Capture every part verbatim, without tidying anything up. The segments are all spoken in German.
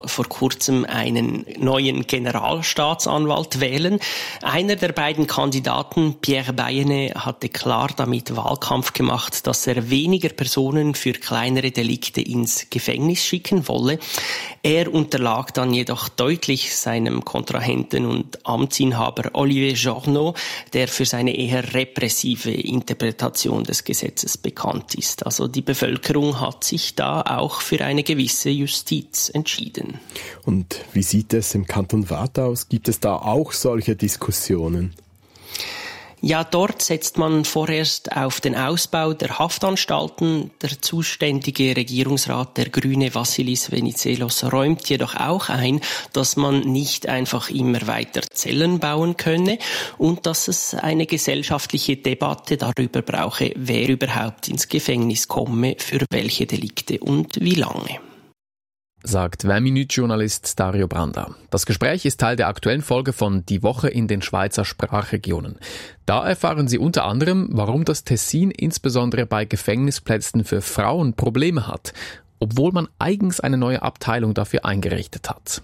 vor kurzem einen neuen Generalstaatsanwalt wählen. Einer der beiden Kandidaten, Pierre Bayene, hatte klar damit Wahlkampf gemacht, dass er weniger Personen für kleinere Delikte ins Gefängnis schicken wolle. Er unterlag dann jedoch deutlich seinem Kontrahenten und Amtsinhaber Olivier Jornot, der für seine eher repressive Interpretation des Gesetzes bekannt ist. Also die Bevölkerung hat sich da auch für eine gewisse Justiz entschieden. Und wie sieht es im Kanton Waadt aus? Gibt es da auch solche Diskussionen? Ja, dort setzt man vorerst auf den Ausbau der Haftanstalten. Der zuständige Regierungsrat, der Grüne Vassilis Venizelos, räumt jedoch auch ein, dass man nicht einfach immer weiter Zellen bauen könne und dass es eine gesellschaftliche Debatte darüber brauche, wer überhaupt ins Gefängnis komme, für welche Delikte und wie lange. Sagt vingt-Minuten-Journalist Dario Branda. Das Gespräch ist Teil der aktuellen Folge von Die Woche in den Schweizer Sprachregionen. Da erfahren Sie unter anderem, warum das Tessin insbesondere bei Gefängnisplätzen für Frauen Probleme hat, obwohl man eigens eine neue Abteilung dafür eingerichtet hat.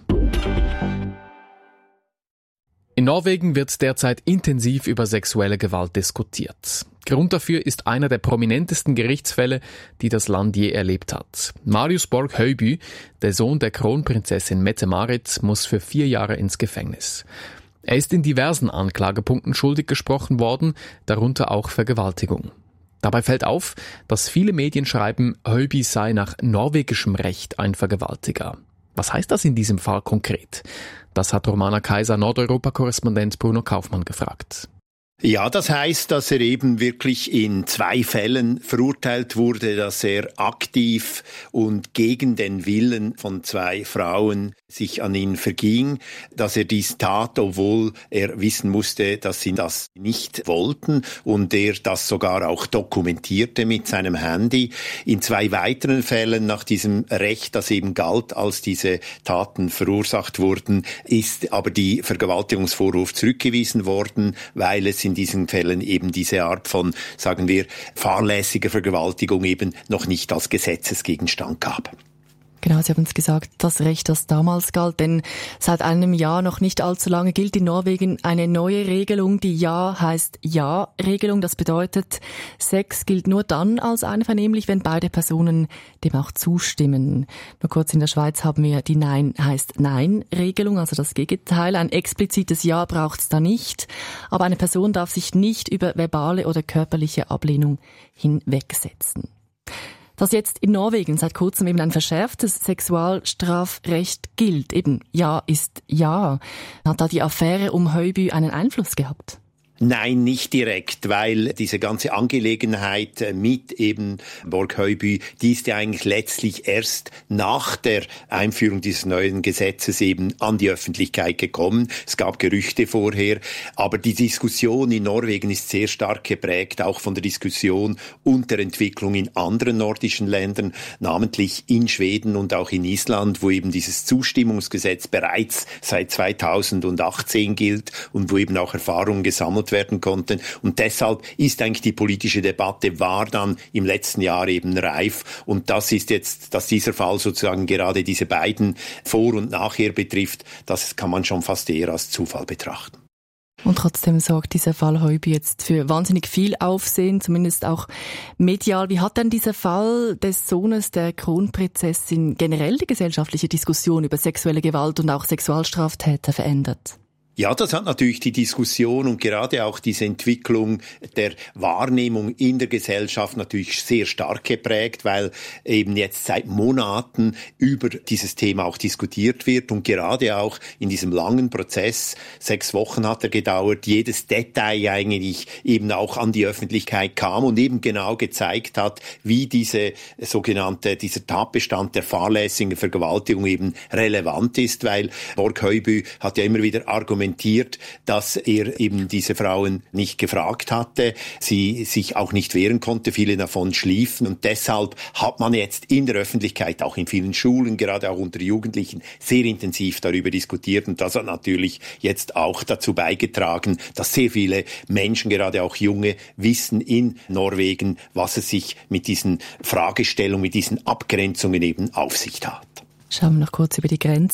In Norwegen wird derzeit intensiv über sexuelle Gewalt diskutiert. Grund dafür ist einer der prominentesten Gerichtsfälle, die das Land je erlebt hat. Marius Borg Høiby, der Sohn der Kronprinzessin Mette-Marit, muss für vier Jahre ins Gefängnis. Er ist in diversen Anklagepunkten schuldig gesprochen worden, darunter auch Vergewaltigung. Dabei fällt auf, dass viele Medien schreiben, Høiby sei nach norwegischem Recht ein Vergewaltiger. Was heißt das in diesem Fall konkret? Das hat Romana Kaiser Nordeuropa-Korrespondent Bruno Kaufmann gefragt. Ja, das heißt, dass er eben wirklich in zwei Fällen verurteilt wurde, dass er aktiv und gegen den Willen von zwei Frauen sich an ihn verging, dass er dies tat, obwohl er wissen musste, dass sie das nicht wollten und er das sogar auch dokumentierte mit seinem Handy. In zwei weiteren Fällen nach diesem Recht, das eben galt, als diese Taten verursacht wurden, ist aber die Vergewaltigungsvorwurf zurückgewiesen worden, weil es in diesen Fällen eben diese Art von, sagen wir, fahrlässiger Vergewaltigung eben noch nicht als Gesetzesgegenstand gab. Genau, Sie haben es gesagt, das Recht, das damals galt, denn seit einem Jahr, noch nicht allzu lange, gilt in Norwegen eine neue Regelung. Die Ja heißt Ja-Regelung. Das bedeutet, Sex gilt nur dann als einvernehmlich, wenn beide Personen dem auch zustimmen. Nur kurz, in der Schweiz haben wir die Nein heißt Nein-Regelung, also das Gegenteil. Ein explizites Ja braucht es da nicht, aber eine Person darf sich nicht über verbale oder körperliche Ablehnung hinwegsetzen. Dass jetzt in Norwegen seit kurzem eben ein verschärftes Sexualstrafrecht gilt, eben Ja ist Ja, hat da die Affäre um Høiby einen Einfluss gehabt? Nein, nicht direkt, weil diese ganze Angelegenheit mit eben Borg Høiby, die ist ja eigentlich letztlich erst nach der Einführung dieses neuen Gesetzes eben an die Öffentlichkeit gekommen. Es gab Gerüchte vorher, aber die Diskussion in Norwegen ist sehr stark geprägt, auch von der Diskussion und der Entwicklung in anderen nordischen Ländern, namentlich in Schweden und auch in Island, wo eben dieses Zustimmungsgesetz bereits seit zweitausendachtzehn gilt und wo eben auch Erfahrungen gesammelt werden konnten. Und deshalb ist eigentlich die politische Debatte war dann im letzten Jahr eben reif. Und das ist jetzt, dass dieser Fall sozusagen gerade diese beiden Vor- und Nachher betrifft, das kann man schon fast eher als Zufall betrachten. Und trotzdem sorgt dieser Fall Høiby jetzt für wahnsinnig viel Aufsehen, zumindest auch medial. Wie hat denn dieser Fall des Sohnes der Kronprinzessin generell die gesellschaftliche Diskussion über sexuelle Gewalt und auch Sexualstraftäter verändert? Ja, das hat natürlich die Diskussion und gerade auch diese Entwicklung der Wahrnehmung in der Gesellschaft natürlich sehr stark geprägt, weil eben jetzt seit Monaten über dieses Thema auch diskutiert wird und gerade auch in diesem langen Prozess, sechs Wochen hat er gedauert, jedes Detail eigentlich eben auch an die Öffentlichkeit kam und eben genau gezeigt hat, wie diese sogenannte, dieser Tatbestand der fahrlässigen Vergewaltigung eben relevant ist, weil Borg Høiby hat ja immer wieder argumentiert, dass er eben diese Frauen nicht gefragt hatte, sie sich auch nicht wehren konnte, viele davon schliefen und deshalb hat man jetzt in der Öffentlichkeit, auch in vielen Schulen, gerade auch unter Jugendlichen, sehr intensiv darüber diskutiert und das hat natürlich jetzt auch dazu beigetragen, dass sehr viele Menschen, gerade auch junge, wissen in Norwegen, was es sich mit diesen Fragestellungen, mit diesen Abgrenzungen eben auf sich hat. Schauen wir noch kurz über die Grenzen.